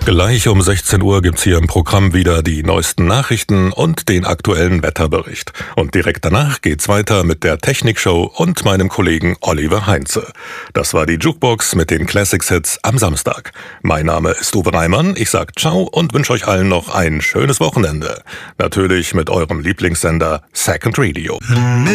Gleich um 16 Uhr gibt's hier im Programm wieder die neuesten Nachrichten und den aktuellen Wetterbericht. Und direkt danach geht's weiter mit der Technikshow und meinem Kollegen Oliver Heinze. Das war die Jukebox mit den Classics-Hits am Samstag. Mein Name ist Uwe Reimann, ich sag ciao und wünsche euch allen noch ein schönes Wochenende. Natürlich mit eurem Lieblingssender Second Radio.